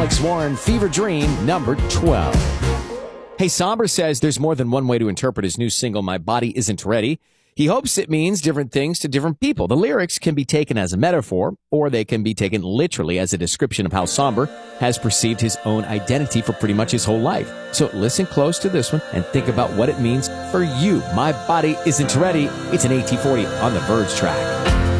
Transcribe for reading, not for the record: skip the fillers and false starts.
Alex Warren, Fever Dream, number 12. Hey, Somber says there's more than one way to interpret his new single, My Body Isn't Ready. He hopes it means different things to different people. The lyrics can be taken as a metaphor, or they can be taken literally as a description of how Somber has perceived his own identity for pretty much his whole life. So listen close to this one and think about what it means for you. My Body Isn't Ready. It's an AT40 on the Verge track.